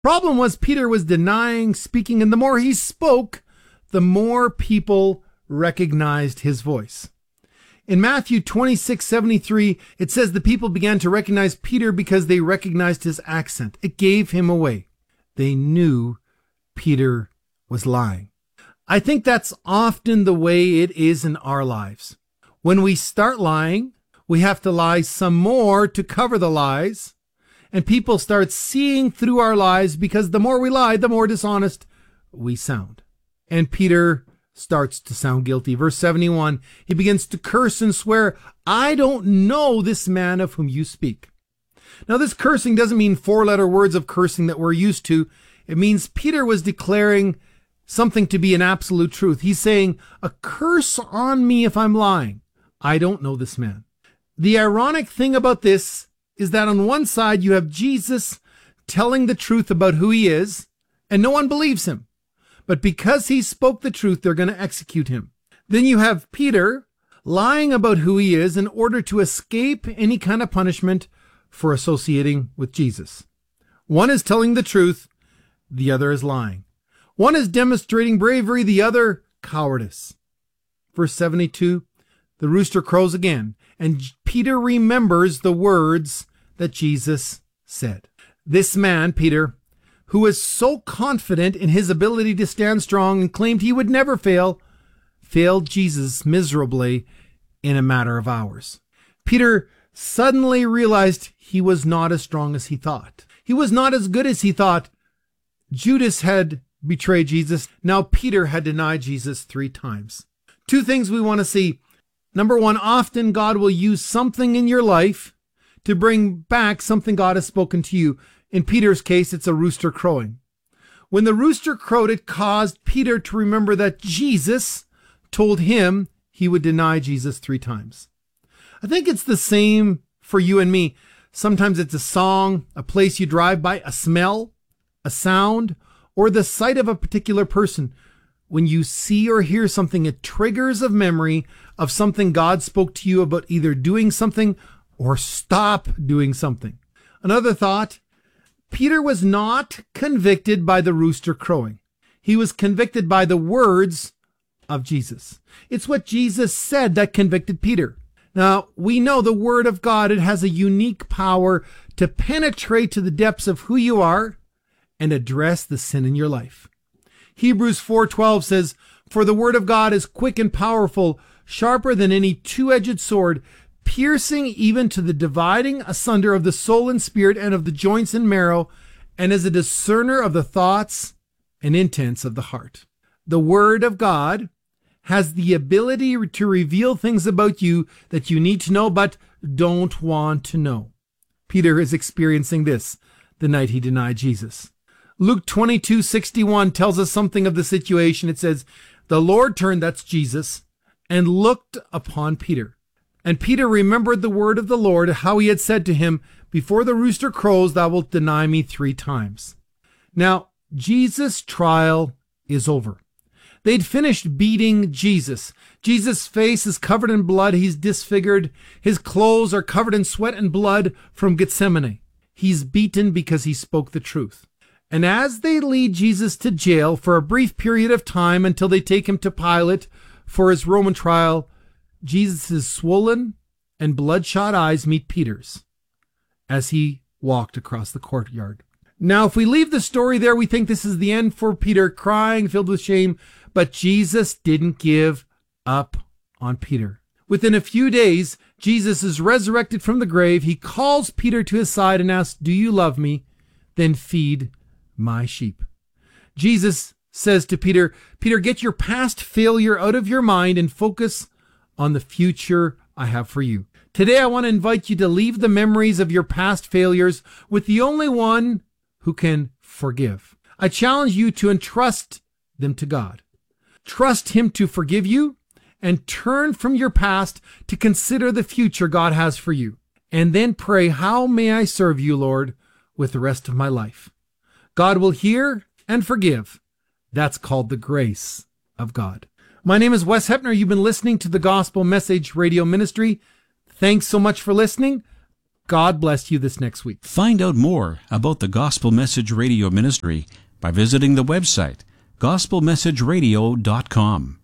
Problem was Peter was denying speaking, and the more he spoke, the more people recognized his voice. In Matthew 26:73, it says the people began to recognize Peter because they recognized his accent. It gave him away. They knew Peter was lying. I think that's often the way it is in our lives. When we start lying, we have to lie some more to cover the lies, and people start seeing through our lies because the more we lie, the more dishonest we sound. And Peter starts to sound guilty. Verse 71, he begins to curse and swear, "I don't know this man of whom you speak." Now, this cursing doesn't mean four-letter words of cursing that we're used to. It means Peter was declaring something to be an absolute truth. He's saying, "A curse on me if I'm lying. I don't know this man." The ironic thing about this is that on one side you have Jesus telling the truth about who he is, and no one believes him. But because he spoke the truth, they're going to execute him. Then you have Peter lying about who he is in order to escape any kind of punishment for associating with Jesus. One is telling the truth, the other is lying. One is demonstrating bravery, the other cowardice. Verse 72, the rooster crows again, and Peter remembers the words that Jesus said. This man, Peter, who was so confident in his ability to stand strong and claimed he would never fail, failed Jesus miserably in a matter of hours. Peter suddenly realized he was not as strong as he thought. He was not as good as he thought. Judas had betrayed Jesus. Now Peter had denied Jesus 3 times. 2 things we want to see. Number 1, often God will use something in your life to bring back something God has spoken to you. In Peter's case, it's a rooster crowing. When the rooster crowed, it caused Peter to remember that Jesus told him he would deny Jesus 3 times. I think it's the same for you and me. Sometimes it's a song, a place you drive by, a smell, a sound, or the sight of a particular person. When you see or hear something, it triggers a memory of something God spoke to you about either doing something or stop doing something. Another thought, Peter was not convicted by the rooster crowing. He was convicted by the words of Jesus. It's what Jesus said that convicted Peter. Now, we know the word of God, it has a unique power to penetrate to the depths of who you are and address the sin in your life. Hebrews 4:12 says, "For the word of God is quick and powerful, sharper than any two-edged sword, piercing even to the dividing asunder of the soul and spirit and of the joints and marrow, and is a discerner of the thoughts and intents of the heart." The word of God has the ability to reveal things about you that you need to know but don't want to know. Peter is experiencing this the night he denied Jesus. Luke 22:61 tells us something of the situation. It says, "The Lord turned," that's Jesus, "and looked upon Peter. And Peter remembered the word of the Lord, how he had said to him, 'Before the rooster crows, thou wilt deny me 3 times. Now, Jesus' trial is over. They'd finished beating Jesus. Jesus' face is covered in blood. He's disfigured. His clothes are covered in sweat and blood from Gethsemane. He's beaten because he spoke the truth. And as they lead Jesus to jail for a brief period of time until they take him to Pilate for his Roman trial, Jesus' swollen and bloodshot eyes meet Peter's as he walked across the courtyard. Now, if we leave the story there, we think this is the end for Peter, crying, filled with shame. But Jesus didn't give up on Peter. Within a few days, Jesus is resurrected from the grave. He calls Peter to his side and asks, "Do you love me? Then feed my sheep." Jesus says to Peter, "Peter, get your past failure out of your mind and focus on the future I have for you." Today, I want to invite you to leave the memories of your past failures with the only one who can forgive. I challenge you to entrust them to God. Trust him to forgive you and turn from your past to consider the future God has for you. And then pray, "How may I serve you, Lord, with the rest of my life?" God will hear and forgive. That's called the grace of God. My name is Wes Hepner. You've been listening to the Gospel Message Radio Ministry. Thanks so much for listening. God bless you this next week. Find out more about the Gospel Message Radio Ministry by visiting the website gospelmessageradio.com.